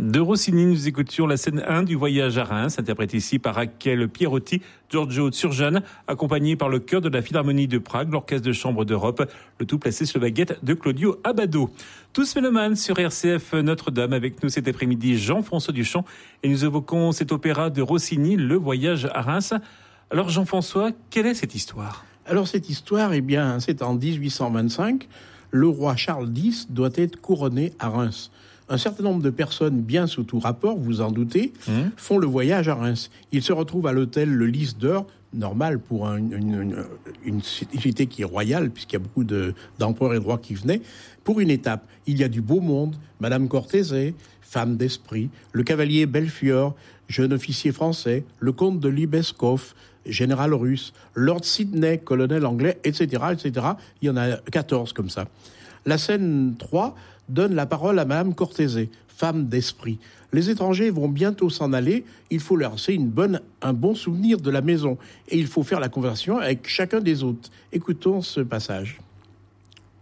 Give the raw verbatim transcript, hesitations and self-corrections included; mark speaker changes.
Speaker 1: De Rossini, nous écoutions la scène un du voyage à Reims, interprétée ici par Raquel Pierotti, Giorgio Turjan, accompagné par le chœur de la Philharmonie de Prague, l'Orchestre de Chambre d'Europe, le tout placé sur la baguette de Claudio Abbado. Tous mélomanes sur R C F Notre-Dame, avec nous cet après-midi Jean-François Duchamp, et nous évoquons cet opéra de Rossini, Le voyage à Reims. Alors Jean-François, quelle est cette histoire ?
Speaker 2: Alors cette histoire, eh bien, c'est en dix-huit cent vingt-cinq, le roi Charles X doit être couronné à Reims. Un certain nombre de personnes, bien sous tout rapport, vous en doutez, mmh. font le voyage à Reims. Ils se retrouvent à l'hôtel Le Lys d'Or, normal pour un, une, une, une cité qui est royale, puisqu'il y a beaucoup de, d'empereurs et de rois qui venaient, pour une étape. Il y a du beau monde, Madame Cortézé, femme d'esprit, le cavalier Belfiore, jeune officier français, le comte de Libeskov, général russe, Lord Sydney, colonel anglais, et cetera, et cetera. Il y en a quatorze comme ça. La scène trois donne la parole à Madame Cortézé, femme d'esprit. Les étrangers vont bientôt s'en aller, il faut leur laisser une bonne, un bon souvenir de la maison et il faut faire la conversation avec chacun des hôtes. Écoutons ce passage.